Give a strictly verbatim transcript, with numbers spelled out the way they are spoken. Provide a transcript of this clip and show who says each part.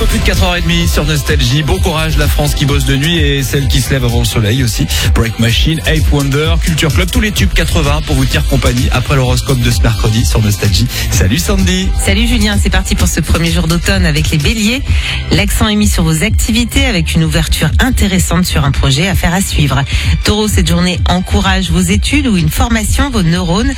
Speaker 1: peu plus de quatre heures trente sur Nostalgie. Bon courage la France qui bosse de nuit et celle qui se lève avant le soleil aussi. Break Machine, Ape Wonder, Culture Club, tous les tubes quatre-vingts pour vous tenir compagnie après l'horoscope de ce mercredi sur Nostalgie. Salut Sandy.
Speaker 2: Salut Julien, c'est parti pour ce premier jour d'automne avec les béliers. L'accent est mis sur vos activités avec une ouverture intéressante sur un projet à faire à suivre. Taureau, cette journée encourage vos études ou une formation, vos neurones